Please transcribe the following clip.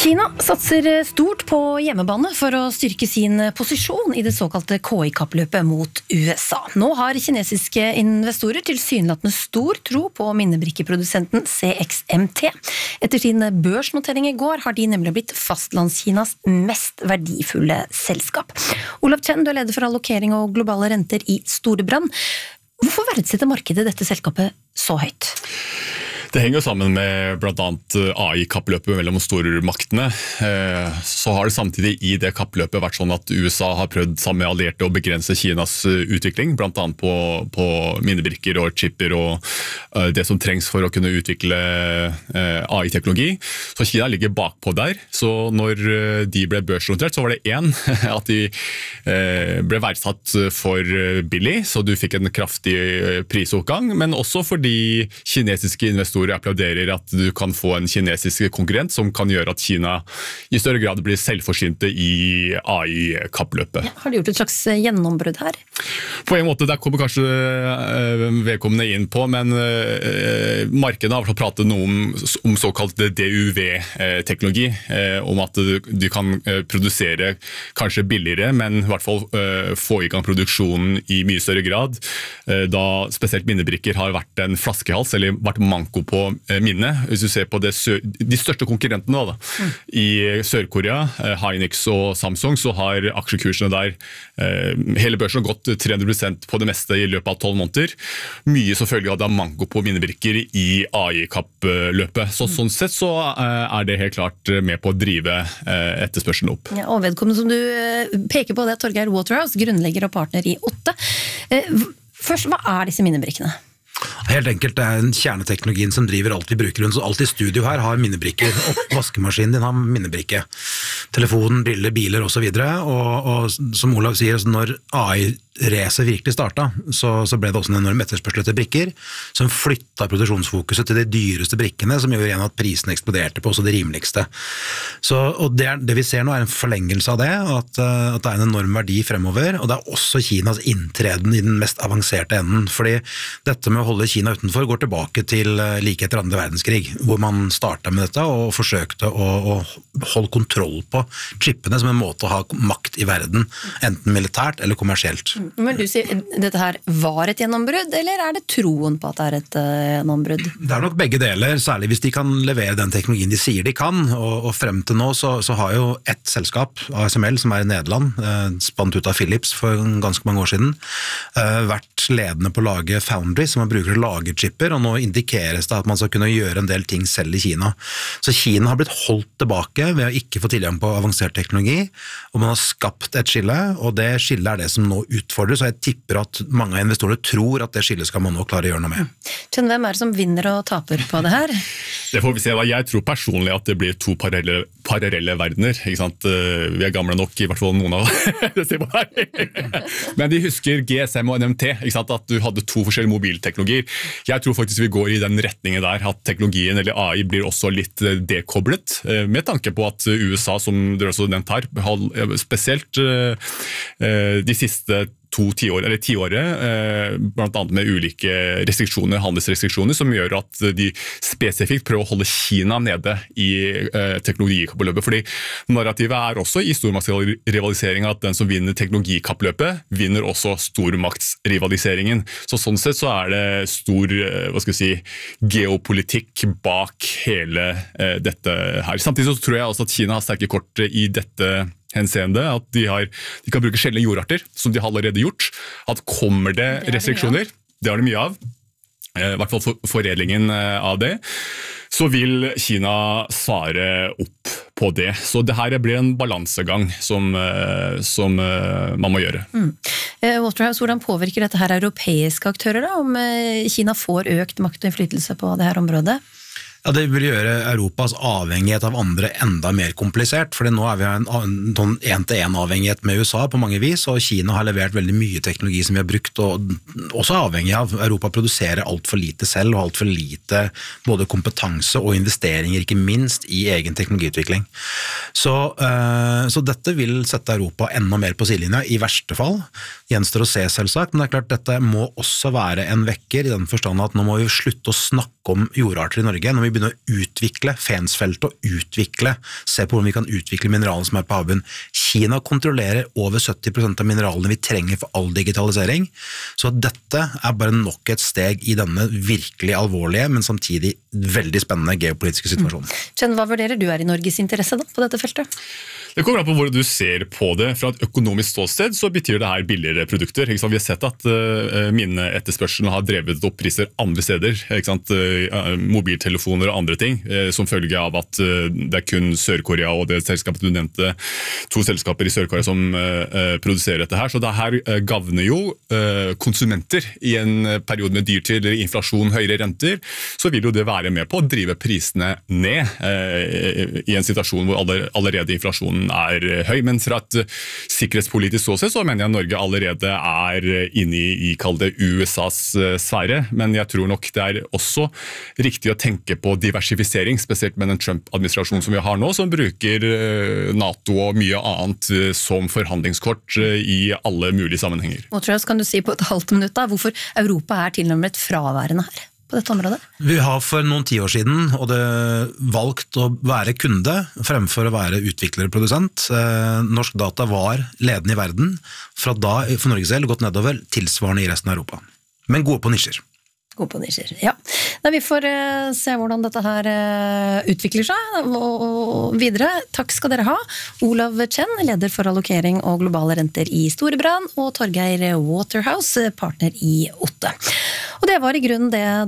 Kina satser stort på hjemmebane for å styrke sin posisjon i det såkalte KI-kappløpet mot USA. Nå har kinesiske investorer tilsynelatende stor tro på minnebrikkeprodusenten CXMT. Etter sin børsnotering i går har de nemlig blitt fastlandskinas mest verdifulle selskap. Olav Chen, du er leder for allokering og globale renter i Storebrand. Hvorfor verdsetter markedet dette selskapet så høyt? Det henger sammen med blant annet AI-kappløpet mellom stormaktene. Så har det samtidig i det kappløpet vært sånn at USA har prøvd sammen med allierte å begrense Kinas utvikling, blant annet på minnebrikker og chipper og det som trengs for å kunne utvikle AI-teknologi. Så Kina ligger bakpå der. Så når de ble børsnotert, så var det at de ble verdsatt for billig, så du fikk en kraftig prisoppgang, men også fordi kinesiske investorer applauderer at du kan få en kinesisk konkurrent som kan gjøre at Kina i større grad blir selvforsynte i AI-kappløpet. Ja, har de gjort et slags gjennombrudd her? På en måte, der kommer kanskje vedkommende inn på, men markedet har pratet noe om såkalt DUV-teknologi, om at de kan produsere kanskje billigere, men i hvert fall få i gang produksjonen i mye større grad, da spesielt minnebrikker har vært en flaskehals, eller vært manko på minne. Hvis du ser på de største konkurrentene i Sør-Korea, Hynix og Samsung, så har aksjekursene der, hele børsen har gått 300% på det meste i løpet av 12 måneder. Mye selvfølgelig hadde manko på minnebrikker i AI-kappløpet. Så sånn sett så er det helt klart med på å drive etterspørselen opp. Ja, og vedkommende som du peker på det, Torgeir Waterhouse, grunnlegger og partner i Otte. Først, hva er disse minnebrikkene? Helt enkelt, det er en kjerneteknologien som driver alt vi bruker rundt, så alt i studio her har minnebrikker, vaskemaskinen din har minnebrikke, telefonen, briller, biler og så videre, og som Olav sier, når AI-racet virkelig startet, så ble det også en enorm etterspørsel etter brikker, som flyttet produksjonsfokuset til de dyreste brikkene, som gjør igjen at prisen eksploderte på også de rimeligste. Og det vi ser nå er en forlengelse av det, at det er en enorm verdi fremover, og det er også Kinas inntreden i den mest avanserte enden, fordi dette med å holde Kina utenfor går tilbake til like etter andre verdenskrig, hvor man startet med dette og forsøkte å holde kontroll på chippene som en måte å ha makt i verden, enten militært eller kommersielt. Men du sier, dette her var et gjennombrudd, eller er det troen på at det er et gjennombrudd? Det er nok begge deler, særlig hvis de kan levere den teknologien de sier de kan, og frem til nå så har jo ett selskap, ASML, som er i Nederland, spant ut av Philips for ganske mange år siden, vært ledende på å lage Foundry, som man bruker å lage chipper, og nå indikeres det at man skal kunne gjøre en del ting selv i Kina. Så Kina har blitt holdt tilbake ved å ikke få tilgang på avansert teknologi, og man har skapt et skille, og det skillet er det som nå utfordres, og jeg tipper at mange av investorene tror at det skillet skal man nå klare å gjøre noe med. Hvem er det som vinner og taper på det her? Det får vi se. Jeg tror personlig at det blir to parallelle verdener. Ikke sant? Vi er gamle nok, i hvert fall noen av Men de husker GSM og NMT, ikke sant? At du hadde to forskjellige mobilteknologier. Jeg tror faktisk vi går i den retningen der, at teknologien eller AI blir også litt dekoblet, med tanke på at USA, som dere også nevnt her, har spesielt de siste 10-året, blant annet med ulike restriksjoner, handelsrestriksjoner, som gjør at de spesifikt prøver å holde Kina nede i teknologikappløpet. Fordi narrativet er også i stormaktsrivalisering at den som vinner teknologikappløpet, vinner også stormaktsrivaliseringen. Så sånn sett så er det stor, geopolitikk bak hele dette her. Samtidig så tror jeg også at Kina har sterke kort i dette henseende, at de kan bruke sjeldne jordarter, som de har allerede gjort. At kommer det restriksjoner, det har de mye av, i hvert fall foredlingen av det, så vil Kina svare opp på det. Så det her blir en balansegang som man må gjøre. Waterhouse, hvordan påvirker dette her europeiske aktører da, om Kina får økt makt og innflytelse på det her området? Ja, det vil gjøre Europas avhengighet av andre enda mer komplisert, fordi nå er vi en en-til-en avhengighet med USA på mange vis, og Kina har levert veldig mye teknologi som vi har brukt, og også avhengig av Europa produserer alt for lite selv, og alt for lite både kompetanse og investeringer, ikke minst i egen teknologiutvikling. Så dette vil sette Europa enda mer på sidelinja, i verste fall. Gjenstår å se selvsagt, men det er klart dette må også være en vekker, i den forstand at nå må vi slutte å snakke om jordarter i Norge. Når vi begynne å utvikle Fensfeltet og se på hvordan vi kan utvikle mineralene som på havbunnen. Kina kontrollerer over 70% av mineralene vi trenger for all digitalisering, så dette bare nok et steg i denne virkelig alvorlige, men samtidig veldig spennende geopolitiske situasjonen. Chen, hva vurderer du i Norges interesse da, på dette feltet? Det kommer an på hvor du ser på det. Fra et økonomisk ståsted så betyr det her billigere produkter. Ikke sant? Vi har sett at minneetterspørselen har drevet opp priser andre steder. Ikke sant? Mobiltelefoner og andre ting, som følge av at det kun Sør-Korea og det selskapet du nevnte, 2 selskaper i Sør-Korea som produserer dette her. Så det her gavner jo konsumenter i en periode med dyrtid eller inflasjon, høyere renter, så vil jo det være med på å drive prisene ned i en situasjon hvor allerede inflasjonen høy, men fra et sikkerhetspolitisk ståsted så mener jeg Norge allerede inne i kall det USAs sfære, men jeg tror nok det også riktig å tenke på diversifisering, spesielt med den Trump-administrasjonen som vi har nå, som bruker NATO og mye annet som forhandlingskort i alle mulige sammenhenger. Og Truls, kan du si på et halvt minutt da, hvorfor Europa tilnærmet fraværende her på dette området? Vi har for noen 10 år siden valgt å være kunde fremfor å være utvikler og produsent. Norsk data var ledende i verden, fra da for Norge selv gått nedover, tilsvarende i resten av Europa. Men gode på nisjer. God på nisjer, ja. Vi får se hvordan dette her utvikler seg og videre. Takk skal dere ha. Olav Chen, leder for allokering og globale renter i Storebrand, og Torgeir Waterhouse, partner i Otte. Og det var i grunnen det